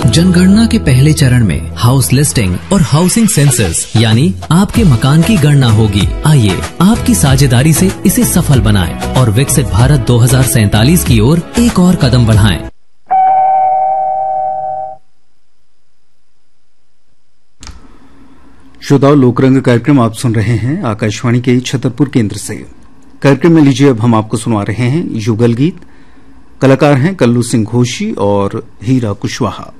जनगणना के पहले चरण में हाउस लिस्टिंग और हाउसिंग सेंसस यानी आपके मकान की गणना होगी। आइए आपकी साझेदारी से इसे सफल बनाएं और विकसित भारत 2047 की ओर एक और कदम बढ़ाएं। श्रोताओं, लोकरंग कार्यक्रम आप सुन रहे हैं आकाशवाणी के छतरपुर केंद्र से। कार्यक्रम में लीजिए अब हम आपको सुनवा रहे हैं युगल गीत। कलाकार हैं कल्लू सिंह घोषी और हीरा कुशवाहा।